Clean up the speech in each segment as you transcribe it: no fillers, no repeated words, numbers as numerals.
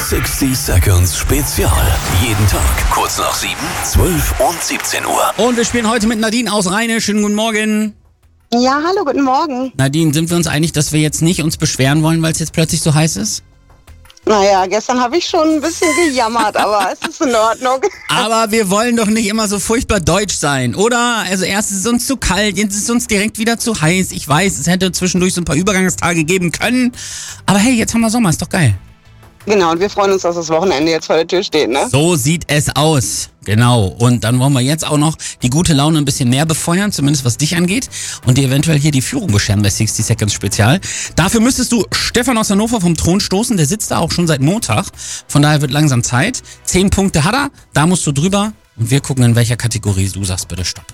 60 Seconds Spezial. Jeden Tag kurz nach 7, 12 und 17 Uhr. Und wir spielen heute mit Nadine aus Rheine. Schönen guten Morgen. Ja, hallo, guten Morgen. Nadine, sind wir uns einig, dass wir jetzt nicht uns beschweren wollen, weil es jetzt plötzlich so heiß ist? Naja, gestern habe ich schon ein bisschen gejammert, aber es ist in Ordnung. Aber wir wollen doch nicht immer so furchtbar deutsch sein, oder? Also erst ist es uns zu kalt, jetzt ist es uns direkt wieder zu heiß. Ich weiß, es hätte zwischendurch so ein paar Übergangstage geben können. Aber hey, jetzt haben wir Sommer, ist doch geil. Genau, und wir freuen uns, dass das Wochenende jetzt vor der Tür steht, ne? So sieht es aus. Genau. Und dann wollen wir jetzt auch noch die gute Laune ein bisschen mehr befeuern, zumindest was dich angeht. Und dir eventuell hier die Führung bescheren bei 60 Seconds Spezial. Dafür müsstest du Stefan aus Hannover vom Thron stoßen. Der sitzt da auch schon seit Montag. Von daher wird langsam Zeit. 10 Punkte hat er. Da musst du drüber. Und wir gucken, in welcher Kategorie du sagst bitte Stopp.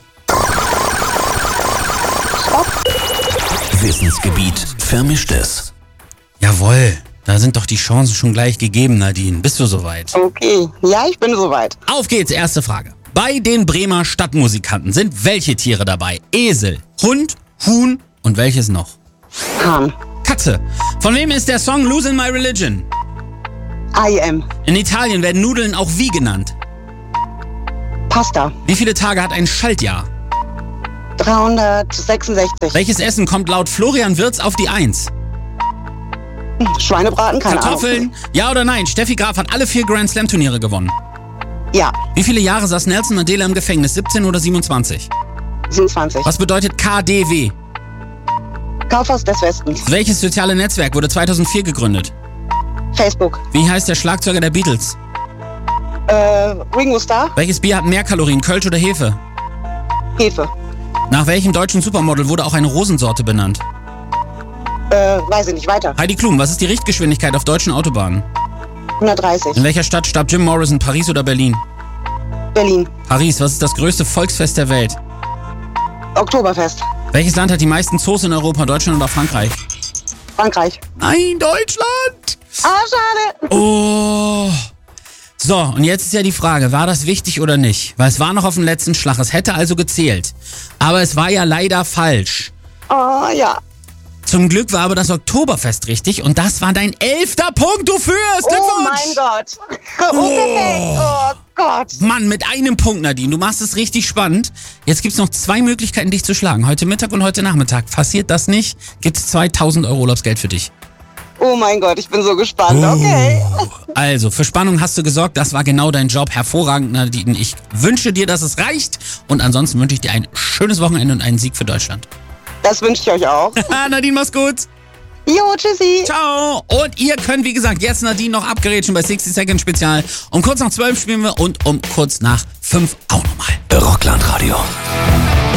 Wissensgebiet Vermischtes. Jawohl. Da sind doch die Chancen schon gleich gegeben, Nadine. Bist du soweit? Okay, ja, ich bin soweit. Auf geht's, erste Frage. Bei den Bremer Stadtmusikanten sind welche Tiere dabei? Esel, Hund, Huhn und welches noch? Hahn. Katze. Von wem ist der Song Losing My Religion? I am. In Italien werden Nudeln auch wie genannt? Pasta. Wie viele Tage hat ein Schaltjahr? 366. Welches Essen kommt laut Florian Wirtz auf die 1? Schweinebraten, keine Kartoffeln? Ahnung. Ja oder nein? Steffi Graf hat alle 4 Grand Slam Turniere gewonnen. Ja, Wie viele Jahre saß Nelson Mandela im Gefängnis? 17 oder 27? 27. Was bedeutet KDW? Kaufhaus des Westens. Welches soziale Netzwerk wurde 2004 gegründet? Facebook. Wie heißt der Schlagzeuger der Beatles? Ringo Starr. Welches Bier hat mehr Kalorien, Kölsch oder Hefe? Hefe. Nach welchem deutschen Supermodel wurde auch eine Rosensorte benannt? Weiß ich nicht, weiter. Heidi Klum, was ist die Richtgeschwindigkeit auf deutschen Autobahnen? 130. In welcher Stadt starb Jim Morrison, Paris oder Berlin? Berlin. Paris, was ist das größte Volksfest der Welt? Oktoberfest. Welches Land hat die meisten Zoos in Europa, Deutschland oder Frankreich? Frankreich. Nein, Deutschland! Ah, schade. Oh. So, und jetzt ist ja die Frage, war das wichtig oder nicht? Weil es war noch auf dem letzten Schlag, es hätte also gezählt. Aber es war ja leider falsch. Oh, ja. Zum Glück war aber das Oktoberfest richtig und das war dein 11. Punkt, du führst! Glückwunsch! Oh mein Gott. Oh, oh Gott. Mann, mit einem Punkt, Nadine, du machst es richtig spannend. Jetzt gibt's noch 2 Möglichkeiten, dich zu schlagen. Heute Mittag und heute Nachmittag. Passiert das nicht, gibt's 2000 Euro Urlaubsgeld für dich. Oh mein Gott, ich bin so gespannt. Okay. Also, für Spannung hast du gesorgt, das war genau dein Job. Hervorragend, Nadine. Ich wünsche dir, dass es reicht und ansonsten wünsche ich dir ein schönes Wochenende und einen Sieg für Deutschland. Das wünsche ich euch auch. Nadine, mach's gut. Jo, tschüssi. Ciao. Und ihr könnt, wie gesagt, jetzt Nadine noch upgraden bei 60 Seconds Spezial. Um kurz nach 12 spielen wir und um kurz nach 5 auch nochmal. Rockland Radio.